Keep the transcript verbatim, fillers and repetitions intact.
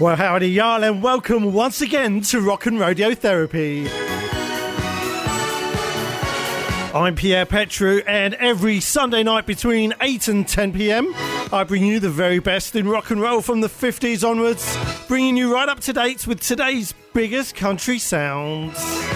Well, howdy y'all, and welcome once again to Rock and Radiotherapy. I'm Pierre Petru, and every Sunday night between eight and ten p.m, I bring you the very best in rock and roll from the fifties onwards, bringing you right up to date with today's biggest country sounds.